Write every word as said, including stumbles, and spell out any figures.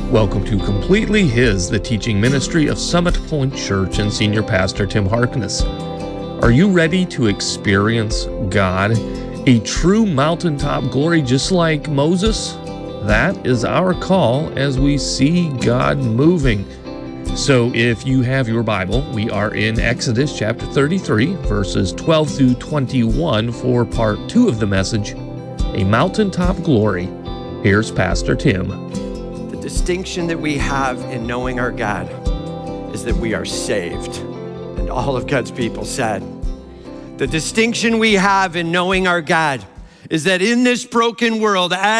Welcome to Completely His, the teaching ministry of Summit Point Church and Senior Pastor Tim Harkness. Are you ready to experience God, a true mountaintop glory just like Moses? That is our call as we see God moving. So if you have your Bible, we are in Exodus chapter thirty-three, verses twelve through twenty-one for part two of the message, A Mountaintop Glory. Here's Pastor Tim. The distinction that we have in knowing our God is that we are saved. And all of God's people said, the distinction we have in knowing our God is that in this broken world,